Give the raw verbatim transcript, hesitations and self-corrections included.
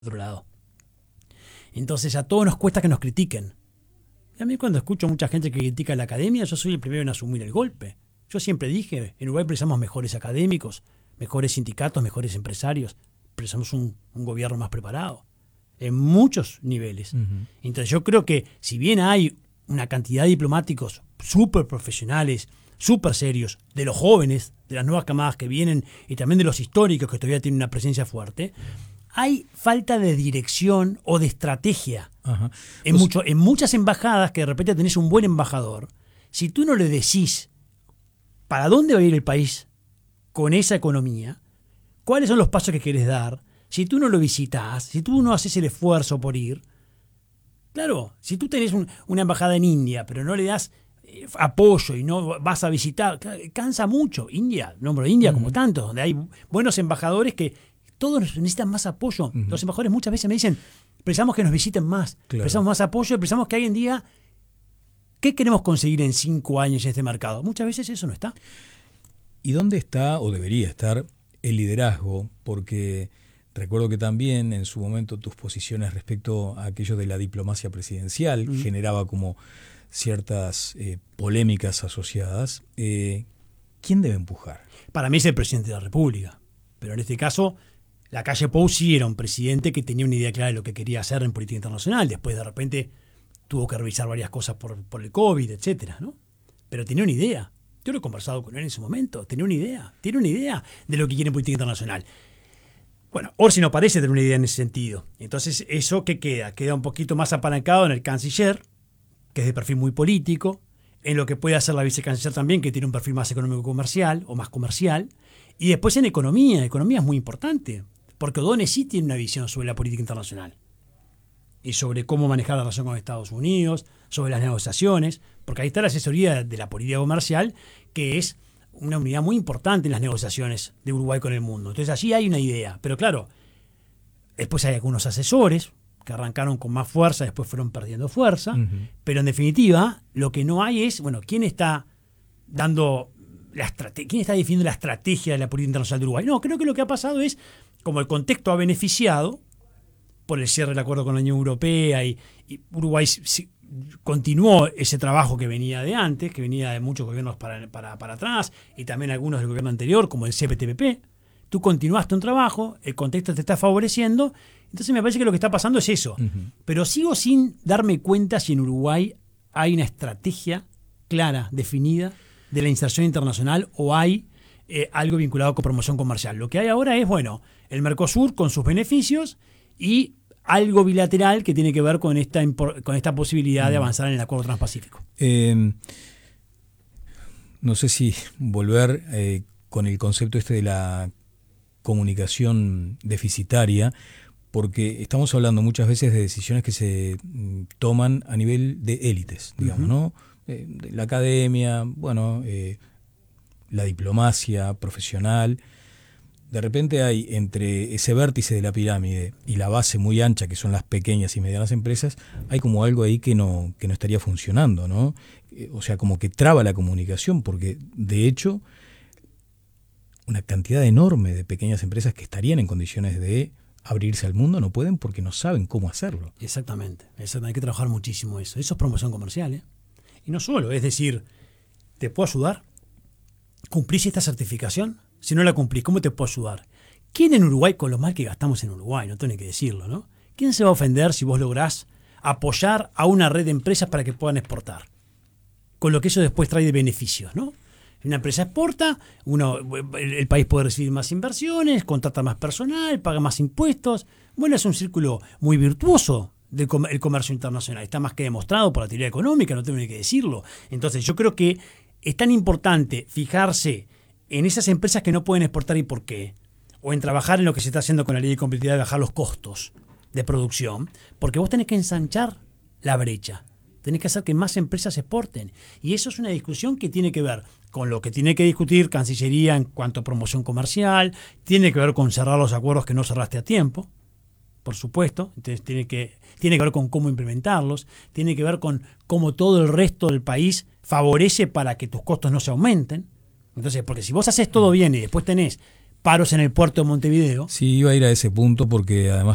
otro lado. Entonces a todos nos cuesta que nos critiquen. Y a mí cuando escucho mucha gente que critica a la academia, yo soy el primero en asumir el golpe. Yo siempre dije, en Uruguay precisamos mejores académicos, mejores sindicatos, mejores empresarios, precisamos un, un gobierno más preparado, en muchos niveles. Uh-huh. Entonces yo creo que si bien hay una cantidad de diplomáticos súper profesionales, súper serios, de los jóvenes, de las nuevas camadas que vienen y también de los históricos que todavía tienen una presencia fuerte, hay falta de dirección o de estrategia. Ajá. En, pues, mucho, en muchas embajadas que de repente tenés un buen embajador, si tú no le decís para dónde va a ir el país con esa economía, cuáles son los pasos que querés dar, si tú no lo visitas, si tú no haces el esfuerzo por ir, claro, si tú tenés un, una embajada en India, pero no le das eh, apoyo y no vas a visitar, cansa mucho. India, nombro India uh-huh. como tantos, donde hay buenos embajadores que todos necesitan más apoyo. Uh-huh. Los embajadores muchas veces me dicen, precisamos que nos visiten más, claro. precisamos más apoyo, precisamos que alguien diga, ¿qué queremos conseguir en cinco años en este mercado? Muchas veces eso no está. ¿Y dónde está o debería estar el liderazgo? Porque recuerdo que también en su momento tus posiciones respecto a aquello de la diplomacia presidencial uh-huh. generaba como ciertas eh, polémicas asociadas. Eh, ¿Quién debe empujar? Para mí es el presidente de la República, pero en este caso la calle Pou sí era un presidente que tenía una idea clara de lo que quería hacer en política internacional. Después de repente tuvo que revisar varias cosas por, por el COVID, etcétera, ¿no? Pero tenía una idea. Yo lo he conversado con él en su momento. Tenía una idea. Tiene una idea de lo que quiere en política internacional. Bueno, Orsi no parece tener una idea en ese sentido. Entonces, ¿eso qué queda? Queda un poquito más apalancado en el canciller, que es de perfil muy político, en lo que puede hacer la vicecanciller también, que tiene un perfil más económico-comercial o más comercial, y después en economía. Economía es muy importante, porque O'Donnell sí tiene una visión sobre la política internacional y sobre cómo manejar la relación con Estados Unidos, sobre las negociaciones, porque ahí está la asesoría de la política comercial, que es una unidad muy importante en las negociaciones de Uruguay con el mundo. Entonces allí hay una idea, pero claro, después hay algunos asesores que arrancaron con más fuerza, después fueron perdiendo fuerza, uh-huh. pero en definitiva lo que no hay es, bueno, ¿quién está dando la estrate- quién está definiendo la estrategia de la política internacional de Uruguay? No, creo que lo que ha pasado es, como el contexto ha beneficiado por el cierre del acuerdo con la Unión Europea y, y Uruguay si, continuó ese trabajo que venía de antes, que venía de muchos gobiernos para, para, para atrás y también algunos del gobierno anterior, como el C P T P P. Tú continuaste un trabajo, el contexto te está favoreciendo, entonces me parece que lo que está pasando es eso. Uh-huh. Pero sigo sin darme cuenta si en Uruguay hay una estrategia clara, definida, de la inserción internacional o hay eh, algo vinculado con promoción comercial. Lo que hay ahora es, bueno, el Mercosur con sus beneficios y algo bilateral que tiene que ver con esta, con esta posibilidad de avanzar en el acuerdo transpacífico. Eh, no sé si volver eh, con el concepto este de la comunicación deficitaria, porque estamos hablando muchas veces de decisiones que se toman a nivel de élites, digamos, uh-huh. ¿no? Eh, de la academia, bueno, eh, la diplomacia profesional. De repente hay entre ese vértice de la pirámide y la base muy ancha, que son las pequeñas y medianas empresas, hay como algo ahí que no, que no estaría funcionando, ¿no? O sea, como que traba la comunicación, porque de hecho una cantidad enorme de pequeñas empresas que estarían en condiciones de abrirse al mundo no pueden porque no saben cómo hacerlo. Exactamente, exactamente. Hay que trabajar muchísimo eso. Eso es promoción comercial, ¿eh? Y no solo, es decir, ¿te puedo ayudar? ¿Cumplís esta certificación? Si no la cumplís, ¿cómo te puedo ayudar? ¿Quién en Uruguay, con lo mal que gastamos en Uruguay, no tengo que decirlo, ¿no? ¿Quién se va a ofender si vos lográs apoyar a una red de empresas para que puedan exportar? Con lo que eso después trae de beneficios, ¿no? Una empresa exporta, uno, el, el país puede recibir más inversiones, contrata más personal, paga más impuestos. Bueno, es un círculo muy virtuoso del com- el comercio internacional. Está más que demostrado por la teoría económica, no tengo ni que decirlo. Entonces yo creo que es tan importante fijarse en esas empresas que no pueden exportar y por qué, o en trabajar en lo que se está haciendo con la ley de competitividad de bajar los costos de producción, porque vos tenés que ensanchar la brecha, tenés que hacer que más empresas exporten, y eso es una discusión que tiene que ver con lo que tiene que discutir Cancillería en cuanto a promoción comercial, tiene que ver con cerrar los acuerdos que no cerraste a tiempo, por supuesto, entonces tiene que, tiene que ver con cómo implementarlos, tiene que ver con cómo todo el resto del país favorece para que tus costos no se aumenten. Entonces, porque si vos haces todo bien y después tenés paros en el puerto de Montevideo. Sí, iba a ir a ese punto porque además